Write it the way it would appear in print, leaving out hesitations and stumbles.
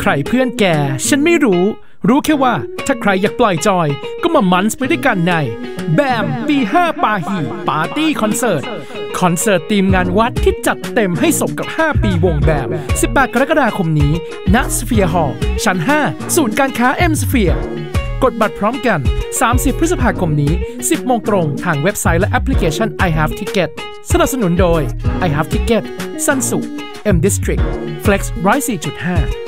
รเพื่อนแกฉันไม่รู้แค่ว่าถ้าใครอยากปล่อยจอยก็มามันส์ไปด้วยกันในแบม B5 ปาฮีปาร์ตี้คอนเสิร์ตทีมงานวัดที่จัดเต็มให้สมกับ5ปีวงแบม18กรกฎาคมนี้ณสเฟียร์ฮอลล์ชั้น5ศูนย์การค้า M Sphere กดบัตรพร้อมกัน30พฤษภาคมนี้ 10 โมงตรงทางเว็บไซต์และแอปพลิเคชัน I Have Ticket สนับสนุนโดย I Have Ticket ซันสุ M District Flex 104.5